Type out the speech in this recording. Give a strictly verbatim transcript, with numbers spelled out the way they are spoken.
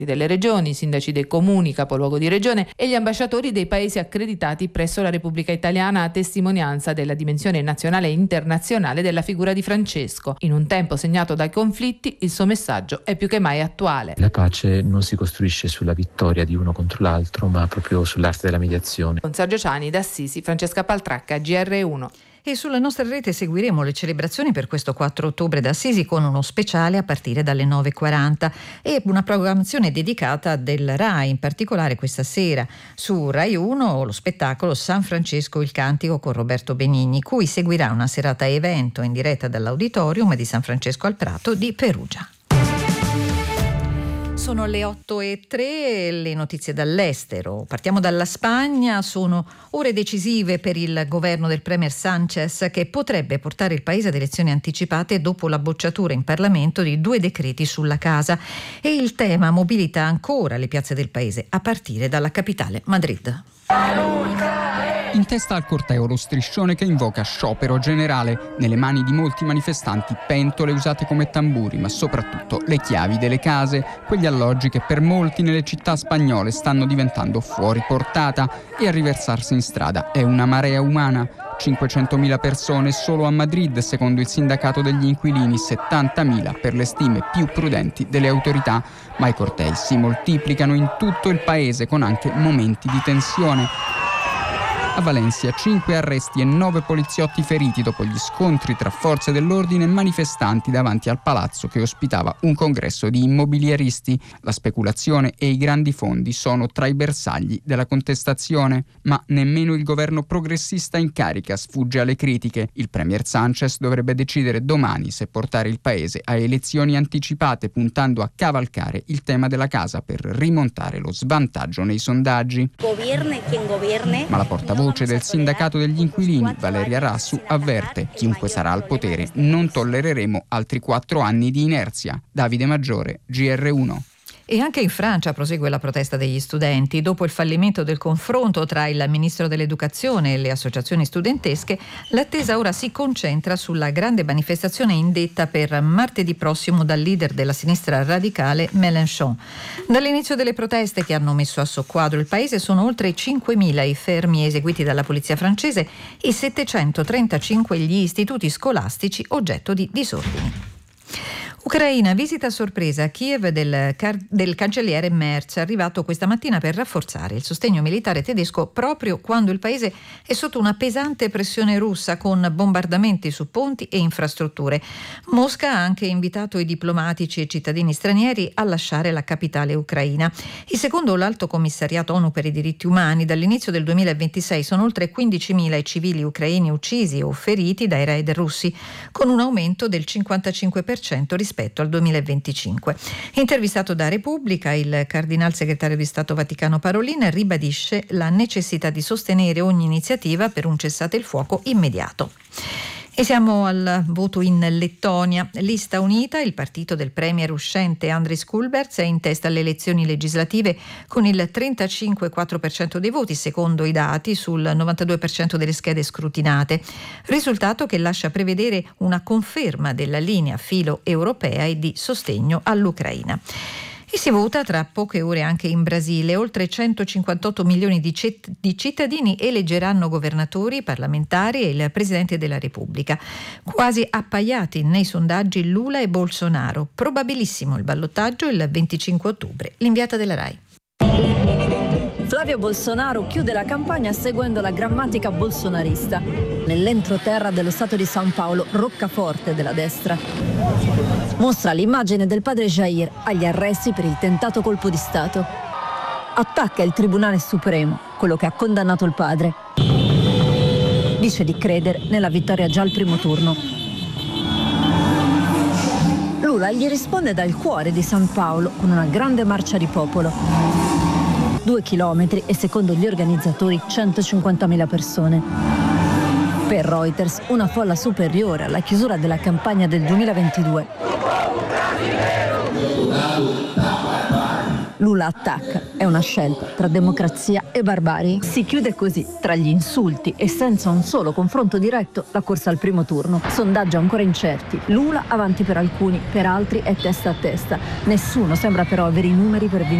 delle regioni, sindaci dei comuni, capoluogo di regione e gli ambasciatori dei paesi accreditati presso la Repubblica Italiana, a testimonianza della dimensione nazionale e internazionale della figura di Francesco. In un tempo segnato dai conflitti, il suo messaggio è più che mai attuale. La pace non si costruisce sulla vittoria di uno contro l'altro, ma proprio sull'arte della mediazione. Con Sergio Ciani, da Assisi, Francesca Paltracca, G R uno. E sulla nostra rete seguiremo le celebrazioni per questo quattro ottobre da Assisi con uno speciale a partire dalle nove e quaranta e una programmazione dedicata del Rai, in particolare questa sera su Rai uno lo spettacolo San Francesco il Cantico con Roberto Benigni, cui seguirà una serata evento in diretta dall'Auditorium di San Francesco al Prato di Perugia. Sono le otto e tre, le notizie dall'estero. Partiamo dalla Spagna. Sono ore decisive per il governo del premier Sánchez, che potrebbe portare il paese ad elezioni anticipate dopo la bocciatura in Parlamento di due decreti sulla casa. E il tema mobilita ancora le piazze del paese, a partire dalla capitale, Madrid. In testa al corteo lo striscione che invoca sciopero generale, nelle mani di molti manifestanti pentole usate come tamburi, ma soprattutto le chiavi delle case, quegli alloggi che per molti nelle città spagnole stanno diventando fuori portata, e a riversarsi in strada è una marea umana. cinquecentomila persone solo a Madrid, secondo il sindacato degli inquilini, settantamila per le stime più prudenti delle autorità, ma i cortei si moltiplicano in tutto il paese con anche momenti di tensione. A Valencia cinque arresti e nove poliziotti feriti dopo gli scontri tra forze dell'ordine e manifestanti davanti al palazzo che ospitava un congresso di immobiliaristi. La speculazione e i grandi fondi sono tra i bersagli della contestazione, ma nemmeno il governo progressista in carica sfugge alle critiche. Il premier Sánchez dovrebbe decidere domani se portare il paese a elezioni anticipate, puntando a cavalcare il tema della casa per rimontare lo svantaggio nei sondaggi. Govierne quien govierne. Ma la portavoce voce del sindacato degli inquilini, Valeria Rassu, avverte: chiunque sarà al potere non tollereremo altri quattro anni di inerzia. Davide Maggiore, G R uno. E anche in Francia prosegue la protesta degli studenti. Dopo il fallimento del confronto tra il ministro dell'Educazione e le associazioni studentesche, l'attesa ora si concentra sulla grande manifestazione indetta per martedì prossimo dal leader della sinistra radicale Mélenchon. Dall'inizio delle proteste, che hanno messo a soqquadro il paese, sono oltre cinquemila i fermi eseguiti dalla polizia francese e settecentotrentacinque gli istituti scolastici oggetto di disordini. Ucraina, visita a sorpresa a Kiev del, car- del cancelliere Merz, arrivato questa mattina per rafforzare il sostegno militare tedesco proprio quando il paese è sotto una pesante pressione russa con bombardamenti su ponti e infrastrutture. Mosca ha anche invitato i diplomatici e cittadini stranieri a lasciare la capitale ucraina. E secondo l'Alto Commissariato ONU per i diritti umani, dall'inizio del duemilaventisei sono oltre quindicimila i civili ucraini uccisi o feriti dai raid russi, con un aumento del cinquantacinque per cento rispetto rispetto al duemilaventicinque. Intervistato da Repubblica, il cardinal segretario di Stato Vaticano Parolin ribadisce la necessità di sostenere ogni iniziativa per un cessate il fuoco immediato. E siamo al voto in Lettonia. Lista Unita, il partito del premier uscente Andris Kulberts, è in testa alle elezioni legislative con il trentacinque virgola quattro per cento dei voti, secondo i dati, sul novantadue per cento delle schede scrutinate. Risultato che lascia prevedere una conferma della linea filo europea e di sostegno all'Ucraina. E si vota tra poche ore anche in Brasile. Oltre centocinquantotto milioni di, cet- di cittadini eleggeranno governatori, parlamentari e il Presidente della Repubblica. Quasi appaiati nei sondaggi Lula e Bolsonaro. Probabilissimo il ballottaggio il venticinque ottobre. L'inviata della Rai. Flavio Bolsonaro chiude la campagna seguendo la grammatica bolsonarista. Nell'entroterra dello stato di San Paolo, roccaforte della destra. Mostra l'immagine del padre Jair agli arresti per il tentato colpo di Stato. Attacca il Tribunale Supremo, quello che ha condannato il padre. Dice di credere nella vittoria già al primo turno. Lula gli risponde dal cuore di San Paolo con una grande marcia di popolo. Due chilometri e secondo gli organizzatori centocinquantamila persone. Per Reuters una folla superiore alla chiusura della campagna del duemilaventidue. Lula attacca. È una scelta tra democrazia e barbarie. Si chiude così, tra gli insulti e senza un solo confronto diretto, la corsa al primo turno. Sondaggi ancora incerti. Lula avanti per alcuni, per altri è testa a testa. Nessuno sembra però avere i numeri per vincere